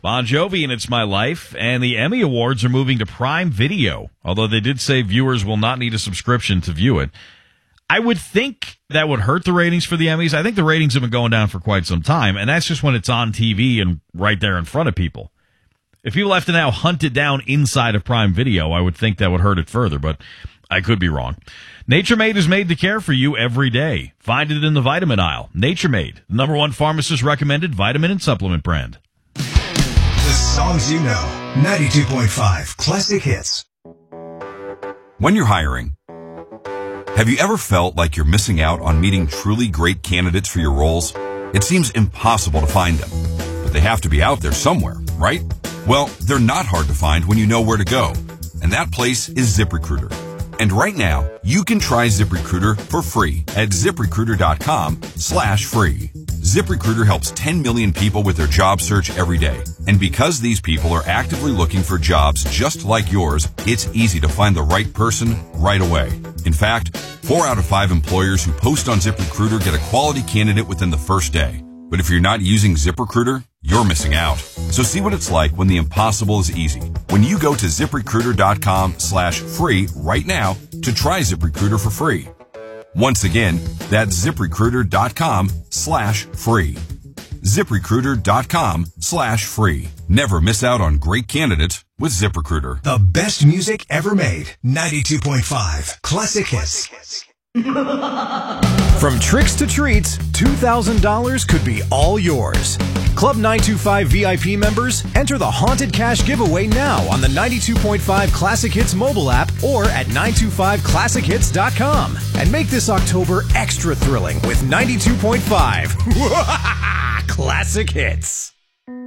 Bon Jovi and It's My Life, and the Emmy Awards are moving to Prime Video, although they did say viewers will not need a subscription to view it. I would think that would hurt the ratings for the Emmys. I think the ratings have been going down for quite some time, and that's just when it's on TV and right there in front of people. If people have to now hunt it down inside of Prime Video, I would think that would hurt it further, but I could be wrong. Nature Made is made to care for you every day. Find it in the vitamin aisle. Nature Made, the #1 pharmacist recommended vitamin and supplement brand. The songs you know. 92.5 Classic Hits. When you're hiring, have you ever felt like you're missing out on meeting truly great candidates for your roles? It seems impossible to find them, but they have to be out there somewhere, right? Well, they're not hard to find when you know where to go, and that place is ZipRecruiter. And right now, you can try ZipRecruiter for free at ZipRecruiter.com/free. ZipRecruiter helps 10 million people with their job search every day. And because these people are actively looking for jobs just like yours, it's easy to find the right person right away. In fact, 4 out of 5 employers who post on ZipRecruiter get a quality candidate within the first day. But if you're not using ZipRecruiter, you're missing out. So see what it's like when the impossible is easy. When you go to ZipRecruiter.com/free right now to try ZipRecruiter for free. Once again, that's ZipRecruiter.com/free. ZipRecruiter.com/free. Never miss out on great candidates with ZipRecruiter. The best music ever made. 92.5 Classic Hits. From tricks to treats, $2,000 could be all yours. Club 925 VIP members, enter the Haunted Cash giveaway now on the 92.5 Classic Hits mobile app or at 925classichits.com. And make this October extra thrilling with 92.5 Classic Hits.